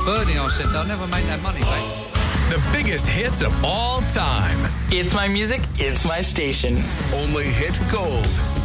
Bernie, I said, they'll never make that money back. The biggest hits of all time. It's my music, it's my station. Only hit gold.